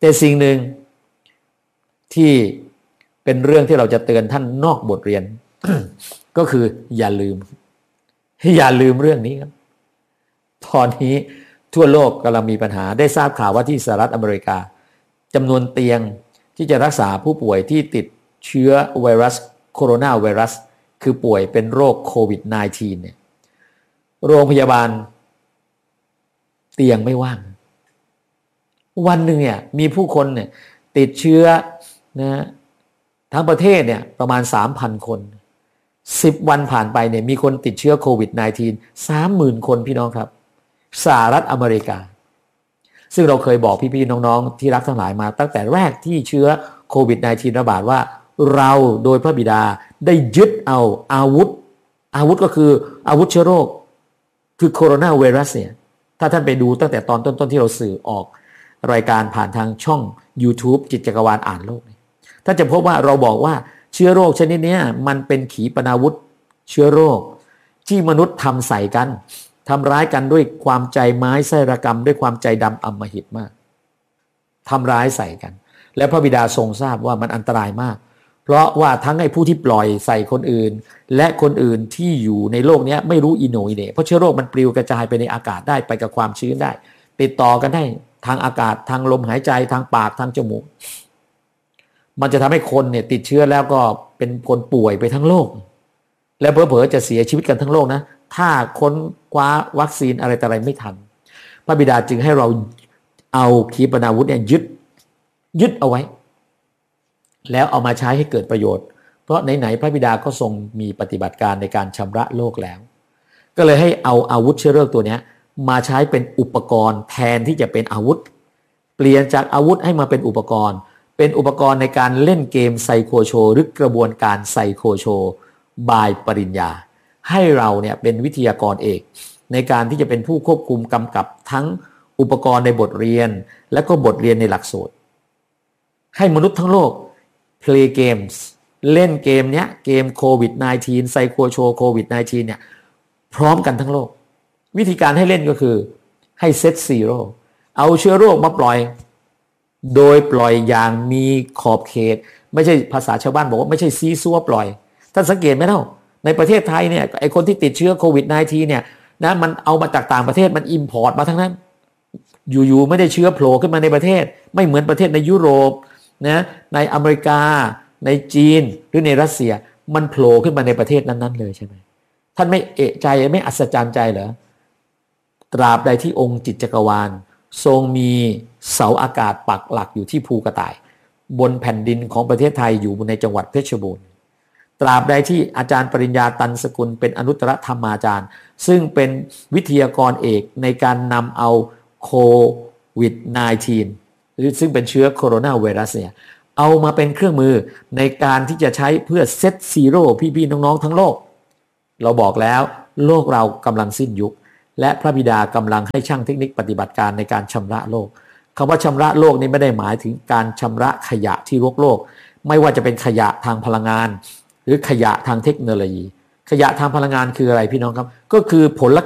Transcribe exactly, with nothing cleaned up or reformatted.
แต่สิ่งหนึ่งที่เป็นเรื่องที่เราจะเตือนท่านนอกบทเรียน ก็คืออย่าลืมอย่าลืมเรื่องนี้ครับตอนนี้ทั่วโลกกำลังมีปัญหาได้ทราบข่าวว่าที่สหรัฐอเมริกาจำนวนเตียงที่จะรักษาผู้ป่วยที่ติดเชื้อไวรัสโคโรนาไวรัสคือป่วยเป็นโรคโควิด สิบเก้า เนี่ยโรงพยาบาลเตียงไม่ว่างวันหนึ่งเนี่ยมีผู้คนเนี่ยติดเชื้อนะทั้งประเทศเนี่ยประมาณ สามพัน คนสิบวันผ่านไปเนี่ยมีคนติดเชื้อโควิด สิบเก้า สามหมื่น คนพี่น้องครับสหรัฐอเมริกาซึ่งเราเคยบอกพี่ๆน้องๆที่รักทั้งหลายมาตั้งแต่แรกที่เชื้อโควิด สิบเก้า ระบาดว่าเราโดยพระบิดาได้ยึดเอาอาวุธอาวุธก็คืออาวุธเชื้อโรคคือโคโรนาไวรัสเนี่ยถ้าท่านไปดูตั้งแต่ตอนต้นๆที่เราสื่อออกรายการผ่านทางช่อง YouTube จิตจักรวาลอ่านโลกท่านจะพบว่าเราบอกว่าเชื้อโรคชนิดนี้มันเป็นขีปนาวุธเชื้อโรคที่มนุษย์ทำใส่กันทำร้ายกันด้วยความใจไม้ไส้ระกำด้วยความใจดำอำมหิตมากทำร้ายใส่กันและพระบิดาทรงทราบว่ามันอันตรายมากเพราะว่าทั้งไอ้ผู้ที่ปล่อยใส่คนอื่นและคนอื่นที่อยู่ในโลกนี้ไม่รู้อิโหนอิเหน่เพราะเชื้อโรคมันปลิวกระจายไปในอากาศได้ไปกับความชื้นได้ติดต่อกันได้ทางอากาศทางลมหายใจทางปากทางจมูกมันจะทำให้คนเนี่ยติดเชื้อแล้วก็เป็นคนป่วยไปทั้งโลกและเผลอๆจะเสียชีวิตกันทั้งโลกนะถ้าค้นคว้าวัคซีนอะไรแต่อะไรไม่ทันพระบิดาจึงให้เราเอาขีปนาวุธเนี่ยยึดยึดเอาไว้แล้วเอามาใช้ให้เกิดประโยชน์เพราะไหนๆพระบิดาก็ทรงมีปฏิบัติการในการชำระโลกแล้วก็เลยให้เอาอาวุธเชื้อโรคตัวนี้มาใช้เป็นอุปกรณ์แทนที่จะเป็นอาวุธเปลี่ยนจากอาวุธให้มาเป็นอุปกรณ์เป็นอุปกรณ์ในการเล่นเกมไซโคโชหรือกระบวนการไซโคโชบายปริญญาให้เราเนี่ยเป็นวิทยากรเอกในการที่จะเป็นผู้ควบคุมกำกับทั้งอุปกรณ์ในบทเรียนและก็บทเรียนในหลักสูตรให้มนุษย์ทั้งโลก play games เล่นเกมเนี้ยเกมโควิด สิบเก้า ไซโคโชโควิด สิบเก้า เนี่ยพร้อมกันทั้งโลกวิธีการให้เล่นก็คือให้เซตซีโร่เอาเชื้อโรคมาปล่อยโดยปล่อยอย่างมีขอบเขตไม่ใช่ภาษาชาวบ้านบอกว่าไม่ใช่ซีซัวปล่อยท่านสังเกตไหมเล่าในประเทศไทยเนี่ยไอคนที่ติดเชื้อโควิด สิบเก้า เนี่ยนะมันเอามาจากต่างประเทศมันอิมพอร์ตมาทั้งนั้นอยู่ๆไม่ได้เชื้อโผล่ขึ้นมาในประเทศไม่เหมือนประเทศในยุโรปนะในอเมริกาในจีนหรือในรัสเซียมันโผล่ขึ้นมาในประเทศนั้นๆเลยใช่ไหมท่านไม่เอะใจไม่อัศจรรย์ใจเหรอตราบใดที่องค์จิตจักรวาลทรงมีเสาอากาศปักหลักอยู่ที่ภูกระต่ายบนแผ่นดินของประเทศไทยอยู่ในจังหวัดเพชรบูรณ์ตราบใดที่อาจารย์ปริญญาตันสกุลเป็นอนุตตรธรรมาจารย์ซึ่งเป็นวิทยากรเอกในการนำเอาโควิด สิบเก้า หรือซึ่งเป็นเชื้อโคโรนาไวรัสเนี่ยเอามาเป็นเครื่องมือในการที่จะใช้เพื่อเซตซีโร่พี่ๆน้องๆทั้งโลกเราบอกแล้วโลกเรากำลังสิ้นยุคและพระบิดากำลังให้ช่างเทคนิคปฏิบัติการในการชำระโลกคำว่าชำระโลกนี้ไม่ได้หมายถึงการชำระขยะที่รกโลกไม่ว่าจะเป็นขยะทางพลังงานหรือขยะทางเทคโนโลยีขยะทางพลังงานคืออะไรพี่น้องครับก็คือผล